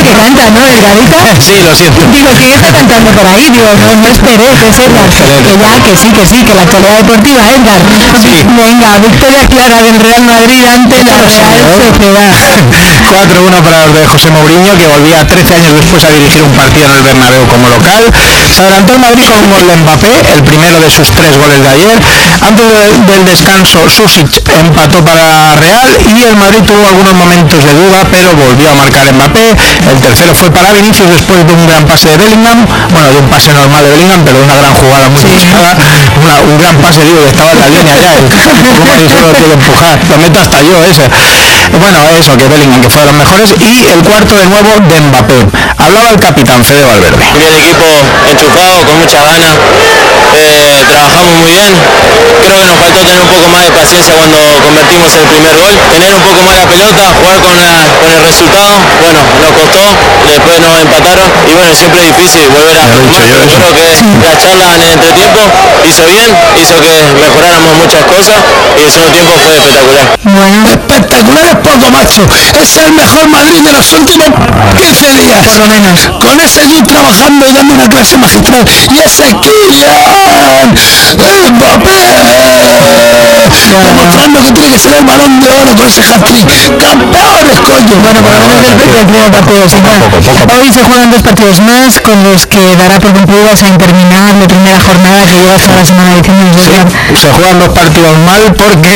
el que canta, ¿no? Edgarita. Sí, lo siento. Digo, ¿quién está cantando por ahí? Digo, no es Pérez, es Edgar. Que sí, que la actualidad deportiva, Edgar. Sí. Venga, victoria clara del Real Madrid ante la Real Sociedad. 4-1 para los de José Mourinho, que volvía 13 años después a dirigir un partido en el Bernabéu como local. Se adelantó el Madrid con un gol de Mbappé, el primero de sus 3 goles de ayer. Antes del descanso, Susic empató para Real y el Madrid tuvo algunos momentos de duda, pero volvió a marcar Mbappé. El tercero fue para Vinicius después de un gran pase de Bellingham, bueno, de un pase normal de Bellingham, pero de una gran jugada muy buscada, un gran pase, digo, que estaba en la línea ya, como solo tiene que empujar, lo meto hasta yo ese. Bueno, eso, que Bellingham, que fue de los mejores, y el cuarto de nuevo de Mbappé. Hablaba el capitán Fede Valverde. El equipo enchufado, con muchas ganas, trabajamos muy bien. Creo que nos faltó tener un poco más de paciencia cuando convertimos el primer gol, tener un poco más la pelota, jugar con el resultado. Bueno, nos costó, después nos empataron y bueno, siempre es difícil volver a jugar. Yo creo que la charla en el entretiempo hizo bien, hizo que mejoráramos muchas cosas y el segundo tiempo fue espectacular. Bueno, Espectacular es poco, macho. Es el mejor Madrid de los últimos 15 días. por lo menos. Con ese Giroud trabajando y dando una clase magistral. Y ese Kylian Mbappé demostrando que tiene que ser el Balón de Oro con ese hat-trick. ¡Campeones, coño! Bueno, por lo menos el primer partido. Sí, hoy se juegan 2 partidos más con los que dará por concluidas a terminar la primera jornada que lleva toda la semana diciendo Se juegan 2 partidos mal porque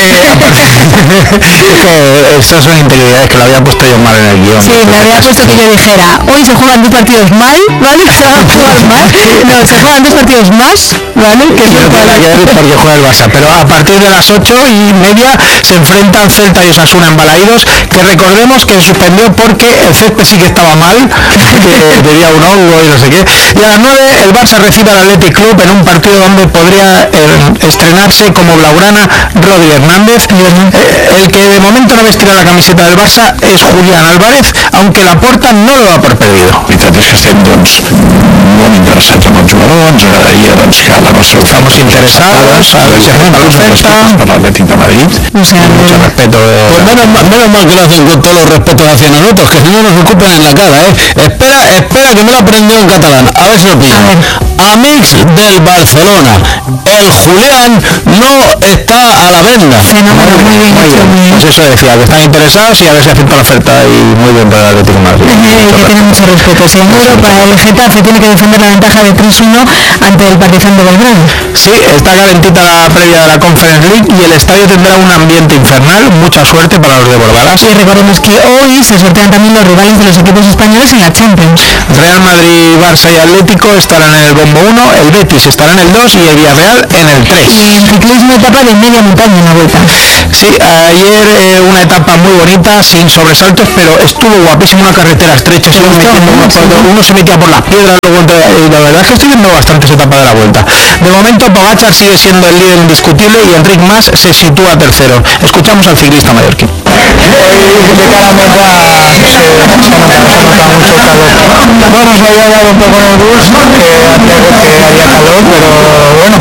esas son interioridades que lo había puesto yo mal en el guión. Sí, me había puesto que yo dijera, hoy se juegan 2 partidos mal, ¿vale? Se van a jugar mal. No, se juegan 2 partidos más, ¿vale? Que es lo porque juega el Barça, pero a partir de las 8:30 se enfrentan Celta y Osasuna en Balaídos, que recordemos que se suspendió porque el césped sí que estaba mal, que tenía un hongo y no sé qué. Y a las 9 el Barça recibe al Athletic Club en un partido donde podría estrenarse como blaugrana Rodri Hernández. El que de momento no vestirá la camiseta del Barça es Julián Álvarez, aunque Laporta no lo da por perdido. La veritat és que estem, doncs, molt interessats amb el jugador. Ens agradaria, doncs, que la nostra Estamos interesados a ver si hacen la oferta per l'Atlètic de Madrid. O sea, mucho respeto Pues menos mal que lo hacen con todos los respetos hacia nosotros, que si no nos ocupan en la cara, Espera que me lo aprendió en catalán, a ver si lo pillan. Amics del Barcelona, el Julián no está a la venda. fenómeno, muy bien hecho, muy bien. Pues eso decía, que están interesados y a ver si acepta la oferta y muy bien para el Atlético de Madrid. Que tiene mucho respeto. Seguro para el Getafe tiene que defender la ventaja de 3-1 ante el Partizan de Belgrado. Sí, está calentita la previa de la Conference League y el estadio tendrá un ambiente infernal. Mucha suerte para los de Bordalas. Y recordemos que hoy se sortean también los rivales de los equipos españoles en la Champions. Real Madrid, Barça y Atlético estarán en el bombo 1, el Betis estará en el 2 y el Villarreal en el 3. Y en ciclismo etapa de media montaña en la vuelta. Sí, ayer una etapa muy bonita, sin sobresaltos, pero estuvo guapísimo, una carretera estrecha, uno se metía por las piedras, luego la verdad es que estoy viendo bastantes etapas de la vuelta. De momento Pogačar sigue siendo el líder indiscutible y Enric Mas se sitúa tercero. Escuchamos al ciclista mallorquín. Hoy de cara a meta se nota mucho calor. Bueno, se había dado un poco en el bus que haría calor, pero bueno,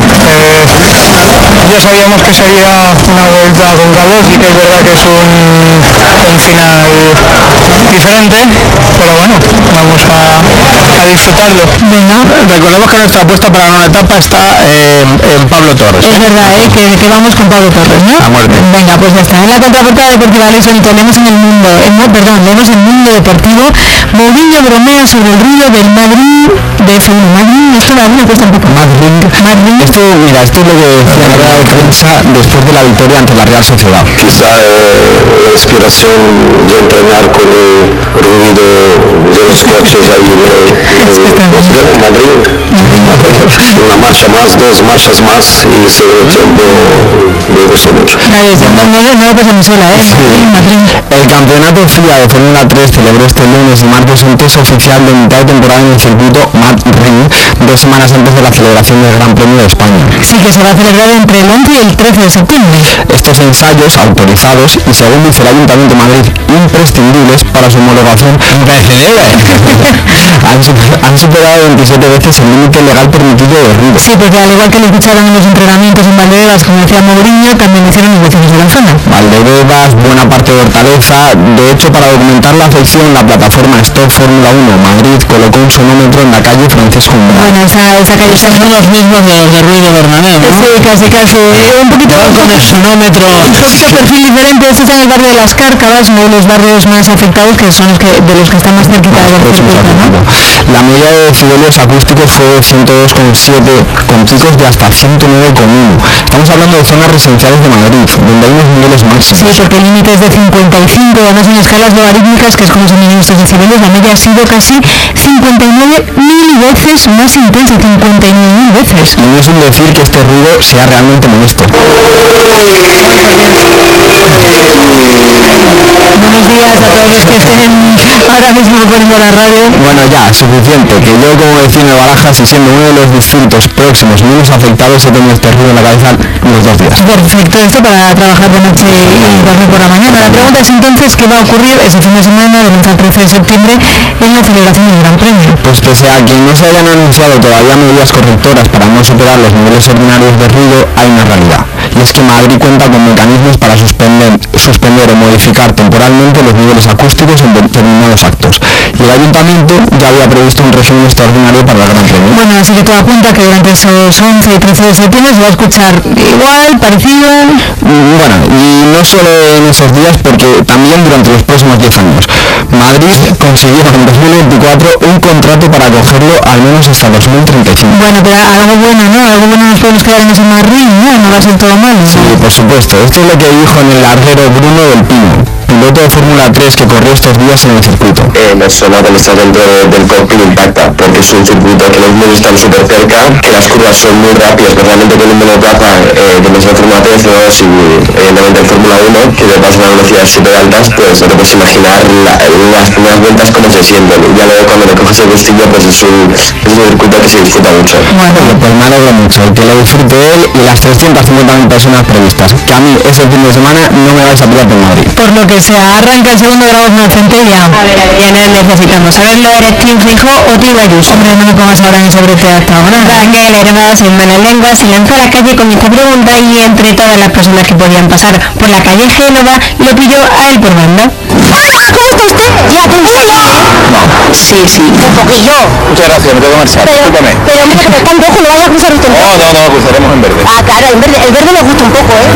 ya sabíamos que sería una vuelta con calor, sí que es verdad que es un final diferente, pero bueno, vamos a disfrutarlo. Venga. Recordemos que nuestra apuesta para la nueva etapa está en Pablo Torres. Es verdad, que vamos con Pablo Torres, ¿no? A muerte. Venga, pues ya está. En la contraportada deportiva de Sonito leemos en el mundo, leemos en Mundo Deportivo, Mourinho bromea sobre el ruido del Madrid de F1. Madrid, esto a mí me cuesta un poco. Madrid. Esto es lo que decía la rueda de prensa después de la victoria ante la Real Sociedad. Quizá la inspiración de entrenar con el ruido de los coches ahí en Madrid. Una marcha más, 2 marchas más y sobre el tiempo luego somos. No lo pasamos sola, Madrid. El campeonato FIA de Fórmula 3 celebró este lunes y martes un test oficial de mitad de temporada en el circuito Nürburgring, 2 semanas antes de la celebración del Gran Premio de España. Sí, que se va a celebrar entre el 11 y el 13 de septiembre. Estos ensayos autorizados y, según dice el Ayuntamiento de Madrid, imprescindibles para su homologación han superado 27 veces el límite legal permitido de de ruido. Sí, porque al igual que lo escucharon en los entrenamientos en Valdebebas, como decía Mourinho, también hicieron los vecinos de la zona. Valdebebas, buena parte de Hortaleza. De hecho, para documentar la afección, la plataforma Stop Fórmula 1 Madrid colocó un sonómetro en la calle Francisco Umbral. Bueno, esa calle Son los mismos de los de Ruiz de Bernabéu, ¿no? Sí, casi, un poquito Con el sonómetro. un poquito perfil diferente. Este está en el barrio de Las Cárcavas, uno de los barrios más afectados, que son de los que están más cerquita del circuito, ¿no? La medida de decibelios acústicos fue de 102,7, con picos de hasta 109,1. Estamos hablando de zonas residenciales de Madrid, donde hay unos niveles máximos. Sí, porque el límite es de 55, además en escalas logarítmicas, que es como se miden estos decibelios, la media ha sido casi 59.000 veces más intensa, 59.000 veces. Y no es un decir que este ruido sea realmente molesto. Buenos días a todos los que estén ahora mismo poniendo la radio. Bueno, ya, suficiente, que yo como vecino de Barajas y siendo uno de los distritos próximos menos afectados he tenido este ruido en la cabeza los 2 días. Perfecto, esto para trabajar de noche y dormir por la mañana. La pregunta es entonces qué va a ocurrir ese fin de semana del 11 al 13 de septiembre en la celebración del Gran Premio. Pues pese a que no se hayan anunciado todavía medidas correctoras para no superar los niveles ordinarios de ruido, hay una realidad. Y es que Madrid cuenta con mecanismos para suspender o modificar temporalmente los niveles acústicos en determinados actos. Y el Ayuntamiento ya había previsto un régimen extraordinario para el Gran Premio. Bueno, así que todo apunta que durante esos 11 y 13 de septiembre se va a escuchar igual, parecido. Bueno, y no solo en esos días, porque también durante los próximos 10 años. Madrid consiguió en 2024 un contrato para acogerlo al menos hasta 2035. Bueno, pero algo bueno, ¿no? Algo bueno nos podemos quedar en ese Madrid, ¿no? No va a ser todo malo. Sí, por supuesto. Esto es lo que dijo en el larguero Bruno del Pino, piloto de Fórmula 3 que corrió estos días en el circuito. La zona donde está dentro del cockpit impacta, porque es un circuito que los muros están súper cerca, que las curvas son muy rápidas, especialmente con un monoplaza que no es la Fórmula 3, ¿no? Si evidentemente en Fórmula 1, que de paso a velocidades súper altas, pues no te puedes imaginar las primeras vueltas cómo se sienten. Y ya luego cuando le coges el gustillo, pues es un circuito que se disfruta mucho. Bueno, pues me alegro mucho, que lo disfrute él y las 350.000 personas previstas. Que a mí ese fin de semana no me vais a pillar por Madrid. Por lo que sea, arranca el segundo grado en Centella. A ver, ya no necesitamos saberlo, ¿eres Team Feijóo o Team Ayuso? Hombre, no me pongas ahora en ese brete hasta ahora. Raquel Hermada, sin malas lenguas, se lanzó a la calle con esta pregunta y entre todas las personas que podían pasar por la calle Génova, lo pilló a él por banda. ¡Hola! ¿Cómo está usted? ¿Ya te Sí, un poquillo. Muchas gracias, me tengo que marchar. Discúlpame. Pero hombre, que está en rojo, no vaya a cruzar usted. No, cruzaremos en verde. Ah, claro, el verde me gusta un poco, ¿eh?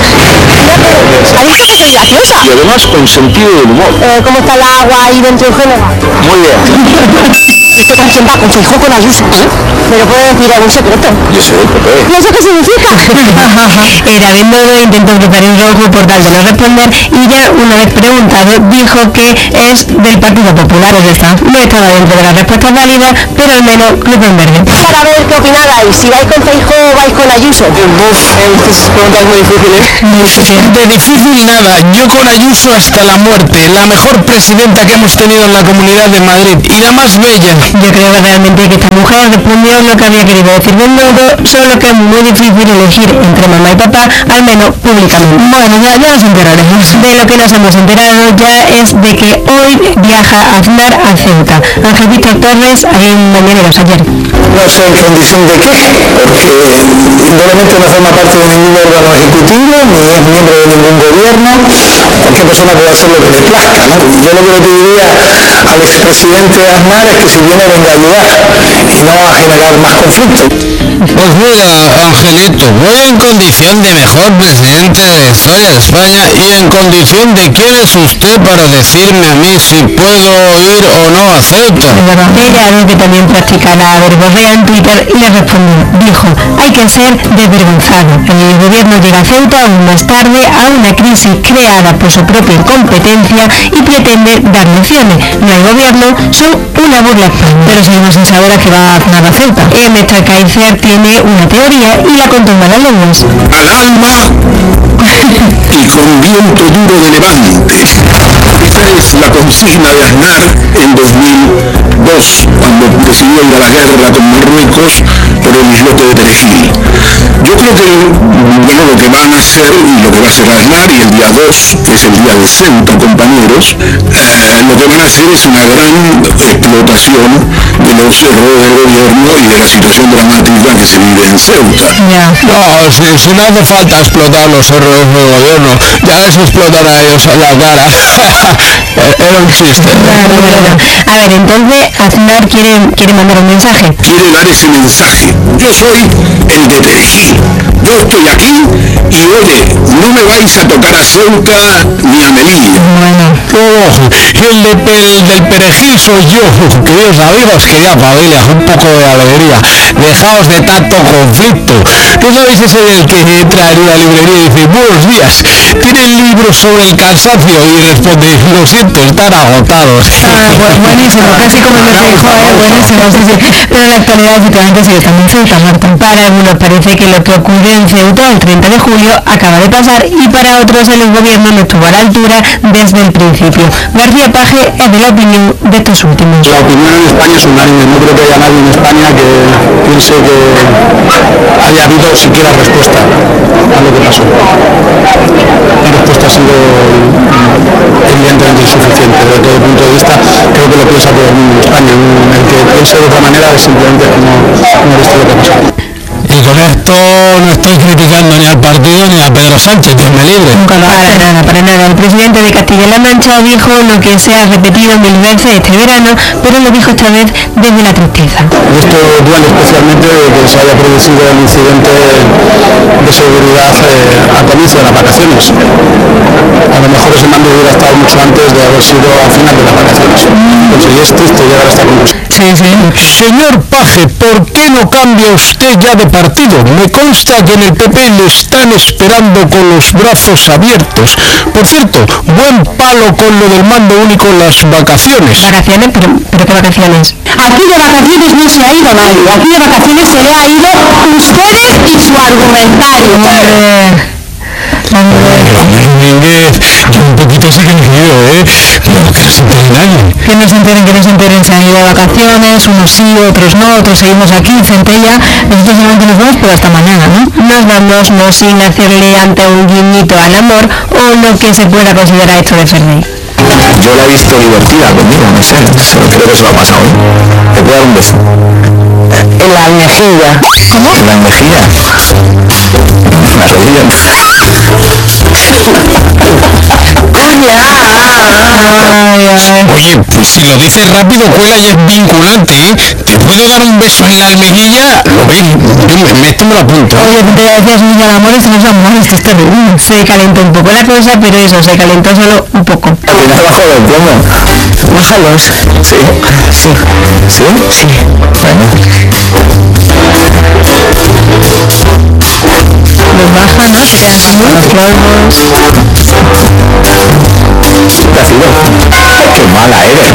¿Ha visto que soy graciosa? Y además con sentido del humor. ¿Cómo está el agua ahí dentro de Génova? Muy bien. ¿Esto con quién va? ¿Con Feijóo, con Ayuso? ¿Pero puede decir algún secreto? Yo soy el PP. ¿Y eso qué significa? Era Bendodo intentó preparar un rojo por tal de no responder y ya una vez preguntado dijo que es del Partido Popular, es esta. No estaba dentro de las respuestas válidas, pero al menos cruzó en verde. Para ver qué opinabais, si vais con Feijóo o vais con Ayuso. Estas preguntas muy difíciles. Muy difícil. De difícil nada, yo con Ayuso hasta la muerte, la mejor presidenta que hemos tenido en la Comunidad de Madrid y la más bella. Yo creo que realmente que esta mujer respondió lo que había querido decir Bendodo, solo que es muy difícil elegir entre mamá y papá, al menos públicamente. Bueno, ya nos enteraremos. De lo que nos hemos enterado ya es de que hoy viaja Aznar a Ceuta. Ángel Víctor Torres, ahí en Mañaneros ayer. No sé en condición de qué, porque indudablemente no forma parte de ningún órgano ejecutivo, ni es miembro de ningún gobierno. Cualquier persona puede hacer lo que le plazca, ¿no? Yo lo que le pediría al expresidente Aznar es que si viene venga a ayudar y no a generar más conflictos. Pues mira, Angelito, voy en condición de mejor presidente de la historia de España y en condición de quién es usted para decirme a mí si puedo ir o no a Ceuta. Ella, algo que también practica la verborrea en Twitter, le respondió, dijo, hay que ser desvergonzado. El gobierno llega a Ceuta aún más tarde a una crisis creada por su propia incompetencia y pretende dar lecciones. No hay gobierno, son una burla. Pero seguimos sin saber a qué va a Aznar a Ceuta. Mr. Kaiser tiene una teoría y la contó en malas lenguas. Al alma y con viento duro de levante. Esa es la consigna de Aznar en 2002, cuando decidió ir a la guerra con Marruecos por el islote de Perejil. Yo creo que lo que van a hacer y lo que va a hacer Aznar, y el día 2, que es el día de Ceuta, compañeros, lo que van a hacer es una gran explotación de los errores del gobierno y de la situación dramática que se vive en Ceuta. No, si no hace falta explotar los errores del gobierno, ya les explotan a ellos en la cara. Era un chiste. A ver, entonces Aznar quiere mandar un mensaje. Quiere dar ese mensaje. Yo soy el de Perejil. Yo estoy aquí y oye, no me vais a tocar a Ceuta ni a Melilla. Y el del Perejil soy yo. Queridos amigos, querida familia, un poco de alegría. Dejaos de tanto conflicto. ¿No sabéis ese del que entra en una librería y dice, buenos días, ¿tienen libros sobre el cansancio? Y responde, lo siento, están agotados. Buenísimo, casi como nos dijo, buenísimo, sí. Pero en la actualidad efectivamente sigue también Ceuta, Marta. Para algunos parece que lo que ocurrió en Ceuta el 30 de julio acaba de pasar y para otros el gobierno no estuvo a la altura desde el principio. García Paje es de la opinión de estos últimos. La opinión en España es unánime. No creo que haya nadie en España que piense que haya habido siquiera respuesta a lo que pasó. La respuesta ha sido evidentemente insuficiente desde todo punto de vista. Creo que lo piensa todo el mundo en España. El que piense de otra manera es simplemente no ha visto lo que ha pasado. Y con esto no estoy criticando ni al partido ni a Pedro Sánchez, Dios me libre. Para nada. El presidente de Castilla-La Mancha dijo lo que se ha repetido 1000 veces este verano, pero lo dijo esta vez desde la tristeza. Y esto duele especialmente de que se haya producido el incidente de seguridad a comienzo de las vacaciones. A lo mejor ese mando hubiera estado mucho antes de haber sido al final de las vacaciones. Entonces, y es triste llegar a esta conclusión. Señor Paje, ¿por qué no cambia usted ya de partido? Me consta que en el PP le están esperando con los brazos abiertos. Por cierto, buen palo con lo del mando único en las vacaciones. ¿Vacaciones? ¿Pero qué vacaciones? Aquí de vacaciones no se ha ido nadie. Aquí de vacaciones se le ha ido ustedes y su argumentario. Mínguez, yo un poquito sí que me quiero, pero que no se entere nadie. Que no se enteren, se han ido de vacaciones, unos sí, otros no, otros seguimos aquí en Centella, nosotros solamente nos vamos, pero hasta mañana, ¿no? Nos vamos no sin hacerle ante un guiñito al amor o lo que se pueda considerar esto de Fernández. Yo la he visto divertida conmigo, no sé, creo que se lo ha pasado hoy. ¿Te puedo dar un beso? En la mejilla. ¿Cómo? ¿En la mejilla? ¿Me reían? Oye, pues si lo dices rápido cuela y es vinculante, ¿Te puedo dar un beso en la almejilla? Lo ves, esto me lo apunto. Oye, te decías niña de amor y se nos amor, esto es terrible. Se calentó un poco la cosa, pero eso, se calentó solo un poco. Al final bajo del plomo. Bájalos. ¿Sí? Sí. ¿Sí? Sí. Bueno. Los baja, ¿no? Se quedan con los polvos. ¿Qué ha sido? ¡Qué mala eres!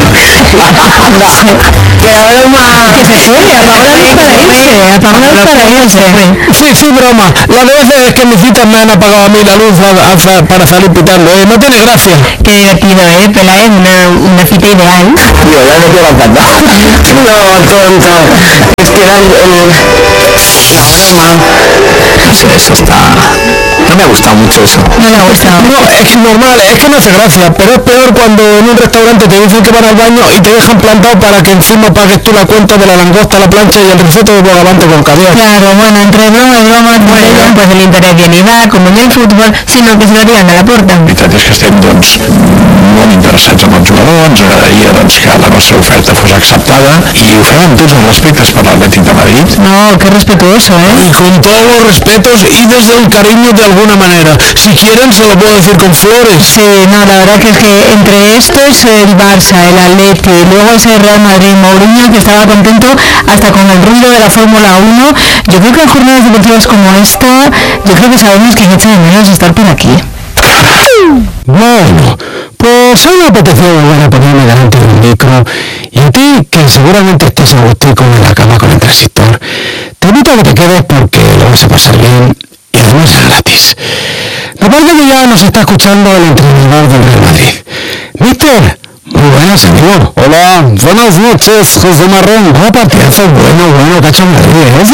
Que broma. Que se fue, apagó la luz para irse. Sí, broma. La de veces es que mis citas me han apagado a mí la luz para salir pitando, no tiene gracia. Qué divertido, Peláez, una cita ideal. Tío, ya me quiero encantado. No, tonto. Es que era la broma. No sé, eso está... No me ha gustado mucho eso. No le ha gustado. No, es que es normal, es que no hace gracia, pero es peor cuando en un restaurante te dicen que van al baño y te dejan plantado para que encima pagues tú la cuenta de la langosta, la plancha y el risotto de bogavante con caviar. Claro, bueno, entre broma y broma, pues el interés bien y va, como en el fútbol, sino que se lo digan a la porta. La veritat és que estem, doncs, molt interessats en el jugador, ens agradaria, doncs, que la nostra oferta fos acceptada i ho fem amb tots els respectes per l'Atlètic de Madrid. No, qué respetuoso, Y con todos los respetos y desde el cariño de alguna manera. Si quieren se lo puedo decir con flores. Sí, no, la verdad que es que entre estos el Barça, el Atleti, luego ese Real Madrid, Mourinho, que estaba contento hasta con el ruido de la Fórmula 1, yo creo que en jornadas deportivas como esta, yo creo que sabemos que echa de menos estar por aquí. Bueno, pues hoy me apetecía volver a ponerme delante del micro y a ti, que seguramente estés a gusto en la cama con el transistor, te invito a que te quedes porque lo vas a pasar bien y además es gratis. Me parece que ya nos está escuchando el entrenador del Real Madrid. Mister, muy buenas, amigo. Hola, buenas noches, José Marrón. Oh, partidazo, bueno, cacho Madrid,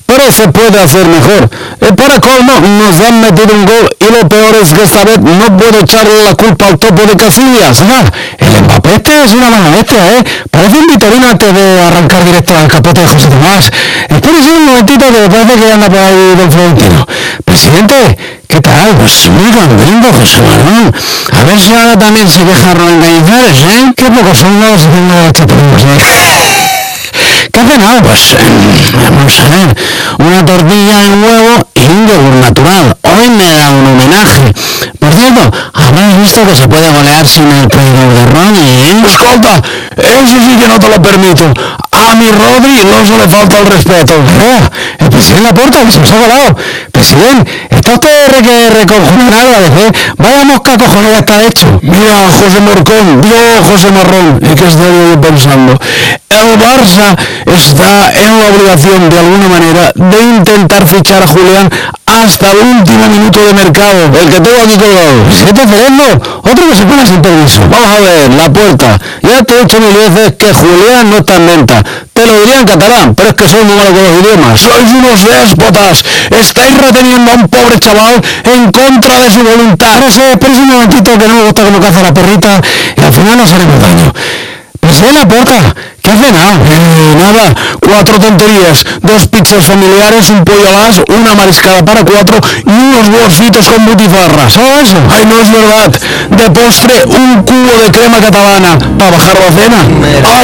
pero se puede hacer mejor. Para colmo, nos han metido un gol y lo peor es que esta vez no puedo echarle la culpa al topo de Casillas. El Mbappé este es una mala bestia, Parece un Vitorino antes de arrancar directo al capote de José Tomás. Espérese un momentito que me parece que anda por ahí don Florentino. Presidente, ¿qué tal? Pues muy contento, José Manuel. A ver si ahora también se deja Roland, Qué pocos son los chaperones, ¿Qué ha cenado? Pues, vamos a ver, una tortilla en huevo y un yogur natural. Hoy me da un homenaje. Por cierto, habrás visto que se puede golear sin el pedido de Ronnie, Escolta, eso sí que no te lo permito. A mi Rodri no se le falta el respeto. El presidente Laporta, que se nos ha colado. Presidente, está usted reconjuvenado, vaya mosca cojonera está hecho. Mira, José Morcón, José Marrón, ¿y qué estoy yo pensando? El Barça está en la obligación, de alguna manera, de intentar fichar a Julián hasta el último minuto de mercado. El que tengo aquí colgado. ¿Qué está haciendo? Otro que se pone sin permiso. Vamos a ver, Laporta. Ya te he dicho 1000 veces que Julián no está en venta. Te lo diría en catalán, pero es que soy muy malo con los idiomas. Sois unos déspotas. Estáis reteniendo a un pobre chaval en contra de su voluntad. Espérese un momentito, que no me gusta cómo caza la perrita y al final nos haremos daño. Presidente Laporta, ¿qué ha cenado? Nada, 4 tonterías, 2 pizzas familiares, un pollo al as, una mariscada para 4 y unos huevos con butifarra. ¿Sabes eso? Ay, no es verdad. De postre, un cubo de crema catalana para bajar la cena.